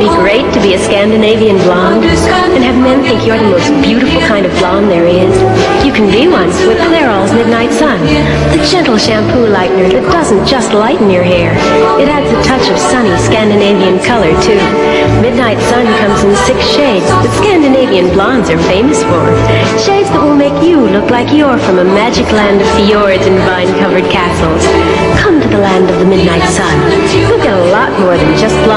be great to be a Scandinavian blonde and have men think you're the most beautiful kind of blonde there is? You can be one with Clairol's Midnight Sun, the gentle shampoo lightener that doesn't just lighten your hair. It adds a touch of sunny Scandinavian color, too. Midnight Sun comes in 6 shades that Scandinavian blondes are famous for. Shades that will make you look like you're from a magic land of fjords and vine-covered castles. Come to the land of the Midnight Sun. You'll get a lot more than just blonde.